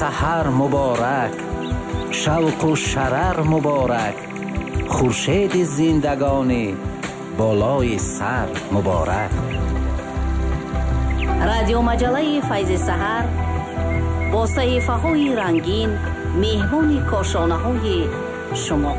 سحر مبارک، شوق و شرر مبارک، خورشید زندگانی بالای سر مبارک. رادیو مجله فیض سحر با صحیفه‌های رنگین مهمان کاشانه‌های شما